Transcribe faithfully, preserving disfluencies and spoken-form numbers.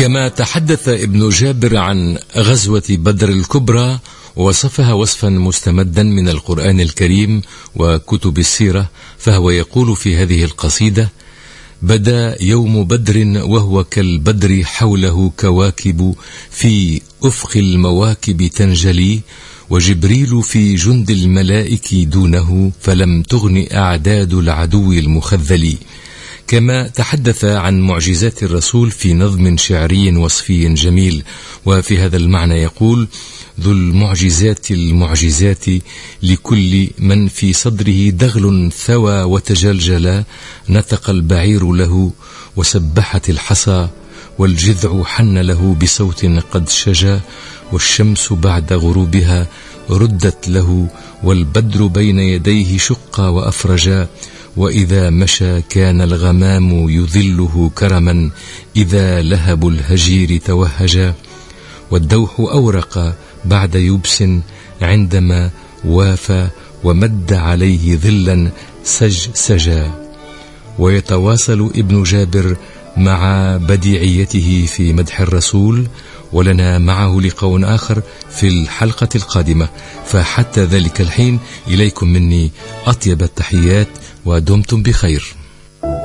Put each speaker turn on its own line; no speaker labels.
كما تحدث ابن جابر عن غزوة بدر الكبرى ووصفها وصفا مستمدا من القرآن الكريم وكتب السيرة، فهو يقول في هذه القصيدة: بدا يوم بدر وهو كالبدر حوله كواكب في أفق المواكب تنجلي، وجبريل في جند الملائك دونه، فلم تغن أعداد العدو المخذل. كما تحدث عن معجزات الرسول في نظم شعري وصفي جميل، وفي هذا المعنى يقول: ذو المعجزات المعجزات لكل من في صدره دغل ثوى وتجلجلا، نطق البعير له وسبحت الحصى، والجذع حن له بصوت قد شجا، والشمس بعد غروبها ردت له، والبدر بين يديه شق وأفرجا، وإذا مشى كان الغمام يذله كرما، إذا لهب الهجير توهجا، والدوح أورق بعد يبس عندما وافى، ومد عليه ظلا سج سجا. ويتواصل ابن جابر مع بديعيته في مدح الرسول، ولنا معه لقاء آخر في الحلقة القادمة، فحتى ذلك الحين إليكم مني أطيب التحيات، ودمتم بخير.